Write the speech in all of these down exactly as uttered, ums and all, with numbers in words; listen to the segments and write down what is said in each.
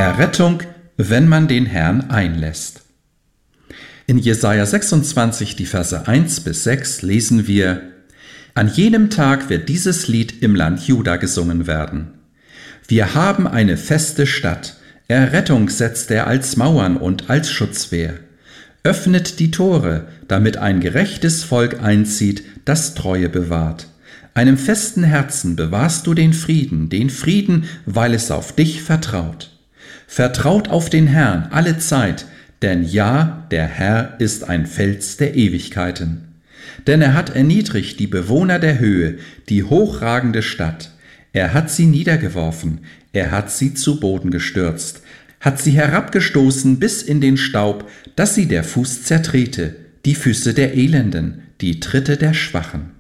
Errettung, wenn man den Herrn einlässt. In Jesaja sechsundzwanzig, die Verse eins bis sechs, lesen wir: An jenem Tag wird dieses Lied im Land Juda gesungen werden. Wir haben eine feste Stadt, Errettung setzt er als Mauern und als Schutzwehr. Öffnet die Tore, damit ein gerechtes Volk einzieht, das Treue bewahrt. Einem festen Herzen bewahrst du den Frieden, den Frieden, weil es auf dich vertraut. Vertraut auf den Herrn alle Zeit, denn ja, der Herr ist ein Fels der Ewigkeiten. Denn er hat erniedrigt die Bewohner der Höhe, die hochragende Stadt. Er hat sie niedergeworfen, er hat sie zu Boden gestürzt, hat sie herabgestoßen bis in den Staub, dass sie der Fuß zertrete, die Füße der Elenden, die Tritte der Schwachen.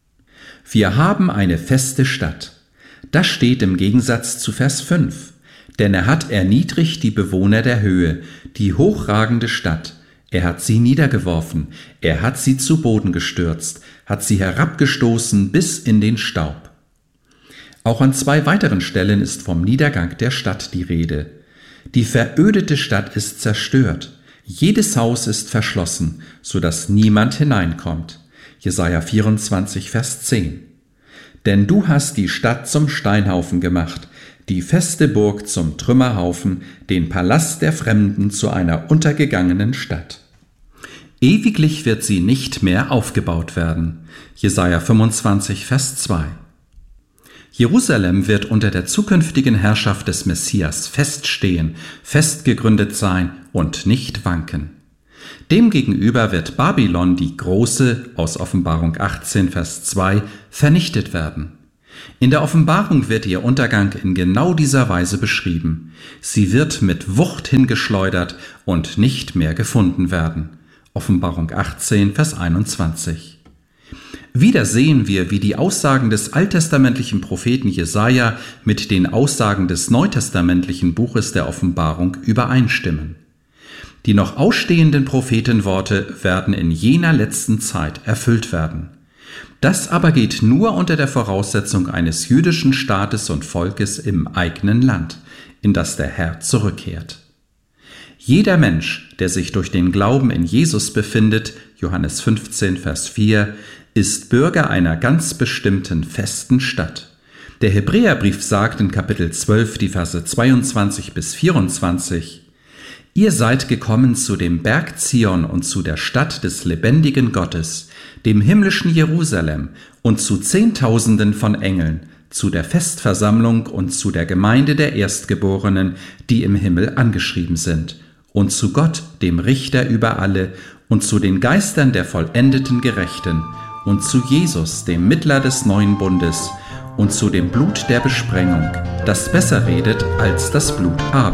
Wir haben eine feste Stadt. Das steht im Gegensatz zu Vers fünf. Denn er hat erniedrigt die Bewohner der Höhe, die hochragende Stadt. Er hat sie niedergeworfen, er hat sie zu Boden gestürzt, hat sie herabgestoßen bis in den Staub. Auch an zwei weiteren Stellen ist vom Niedergang der Stadt die Rede. Die verödete Stadt ist zerstört. Jedes Haus ist verschlossen, so dass niemand hineinkommt. Jesaja vierundzwanzig, Vers zehn. Denn du hast die Stadt zum Steinhaufen gemacht, die feste Burg zum Trümmerhaufen, den Palast der Fremden zu einer untergegangenen Stadt. Ewiglich wird sie nicht mehr aufgebaut werden. Jesaja fünfundzwanzig, Vers zwei. Jerusalem wird unter der zukünftigen Herrschaft des Messias feststehen, festgegründet sein und nicht wanken. Demgegenüber wird Babylon, die Große, aus Offenbarung achtzehn, Vers zwei, vernichtet werden. In der Offenbarung wird ihr Untergang in genau dieser Weise beschrieben. Sie wird mit Wucht hingeschleudert und nicht mehr gefunden werden. Offenbarung achtzehn, Vers einundzwanzig. Wieder sehen wir, wie die Aussagen des alttestamentlichen Propheten Jesaja mit den Aussagen des neutestamentlichen Buches der Offenbarung übereinstimmen. Die noch ausstehenden Prophetenworte werden in jener letzten Zeit erfüllt werden. Das aber geht nur unter der Voraussetzung eines jüdischen Staates und Volkes im eigenen Land, in das der Herr zurückkehrt. Jeder Mensch, der sich durch den Glauben in Jesus befindet, Johannes fünfzehn, Vers vier, ist Bürger einer ganz bestimmten festen Stadt. Der Hebräerbrief sagt in Kapitel zwölf, die Verse zweiundzwanzig bis vierundzwanzig: Ihr seid gekommen zu dem Berg Zion und zu der Stadt des lebendigen Gottes, dem himmlischen Jerusalem und zu Zehntausenden von Engeln, zu der Festversammlung und zu der Gemeinde der Erstgeborenen, die im Himmel angeschrieben sind, und zu Gott, dem Richter über alle, und zu den Geistern der vollendeten Gerechten, und zu Jesus, dem Mittler des neuen Bundes, und zu dem Blut der Besprengung, das besser redet als das Blut Abels.